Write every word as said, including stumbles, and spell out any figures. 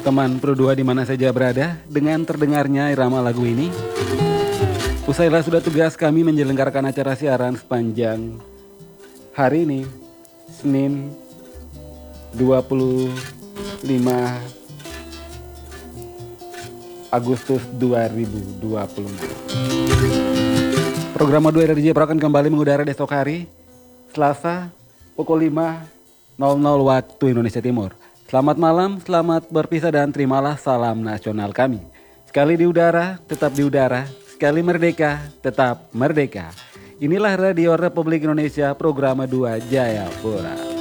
teman Pro dua di mana saja berada, dengan terdengarnya irama lagu ini, usailah sudah tugas kami menyelenggarakan acara siaran sepanjang hari ini, Senin dua puluh lima Agustus dua ribu dua puluh empat. Program dua R D J Pro akan kembali mengudara besok hari, Selasa, pukul lima waktu Indonesia Timur. Selamat malam, selamat berpisah dan terimalah salam nasional kami. Sekali di udara, tetap di udara. Sekali merdeka, tetap merdeka. Inilah Radio Republik Indonesia, program dua Jayapura.